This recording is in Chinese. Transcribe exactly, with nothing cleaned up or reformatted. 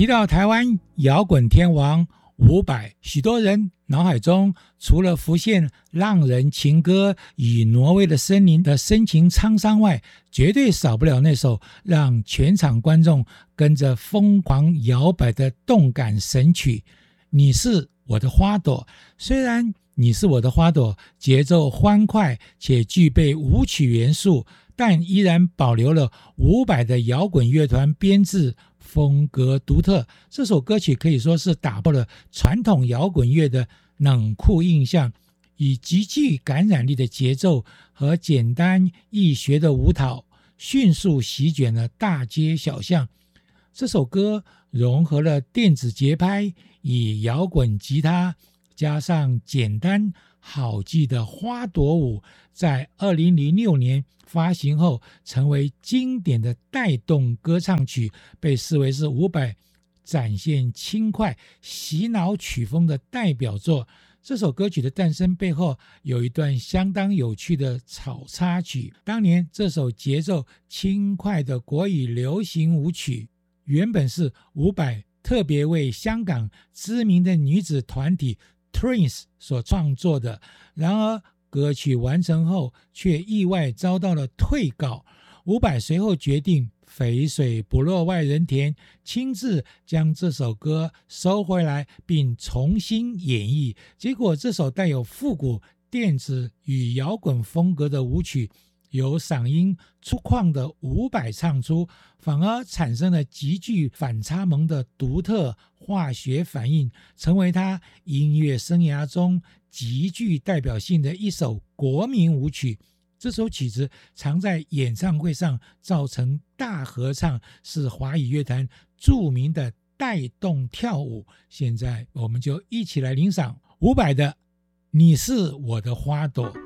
提到台湾摇滚天王伍佰，许多人脑海中除了浮现浪人情歌与挪威的森林的深情沧桑外，绝对少不了那首让全场观众跟着疯狂摇摆的动感神曲《你是我的花朵》。虽然你是我的花朵节奏欢快且具备舞曲元素，但依然保留了伍佰的摇滚乐团编制，风格独特。这首歌曲可以说是打破了传统摇滚乐的冷酷印象，以极具感染力的节奏和简单易学的舞蹈迅速席卷了大街小巷。这首歌融合了电子节拍与摇滚吉他，加上简单好记的花朵舞，在二零零六年发行后成为经典的带动歌唱曲，被视为是伍佰展现轻快洗脑曲风的代表作。这首歌曲的诞生背后有一段相当有趣的草插曲。当年这首节奏轻快的国语流行舞曲原本是伍佰特别为香港知名的女子团体 Twins 所创作的，然而歌曲完成后却意外遭到了退稿。伍佰随后决定肥水不落外人田，亲自将这首歌收回来并重新演绎。结果这首带有复古电子与摇滚风格的舞曲，由嗓音粗犷的伍佰唱出，反而产生了极具反差萌的独特化学反应，成为他音乐生涯中极具代表性的一首国民舞曲。这首曲子常在演唱会上造成大合唱，是华语乐坛著名的带动跳舞。现在我们就一起来欣赏伍佰的《你是我的花朵》。